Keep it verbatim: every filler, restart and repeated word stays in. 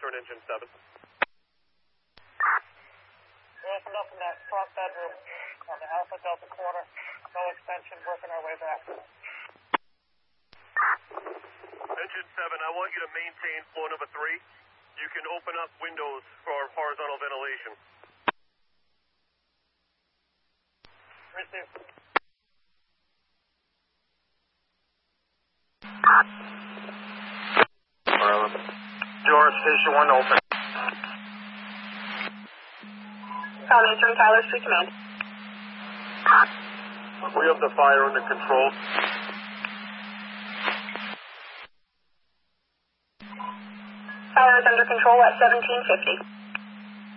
turn engine seven. We opened up in that front bedroom on the Alpha Delta corner. No extension, working our way back. Engine seven, I want you to maintain flow number three. You can open up windows for horizontal ventilation. Received. George, Station one open. Call answering Tyler Street Command. We have the fire under control. Fire is under control at seventeen fifty.